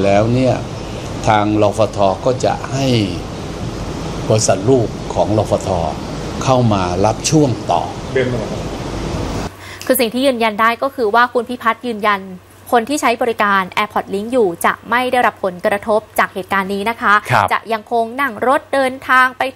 แล้วเนี่ยทางรฟท.ก็จะให้บริษัทลูกของรฟท.เข้ามารับช่วงต่อคือสิ่งที่ยืนยันได้ก็คือว่าคุณพิพัฒน์ยืนยันคนที่ใช้บริการ Airport Link อยู่จะไม่ได้รับผลกระทบจากเหตุการณ์นี้นะคะจะยังคงนั่งรถเดินทางไป